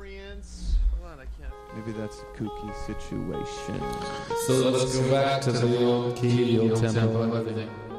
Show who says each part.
Speaker 1: miscreants. Hold on, I can't.
Speaker 2: Maybe that's a kooky situation.
Speaker 3: So let's go back to the old key, the old tempo, and everything.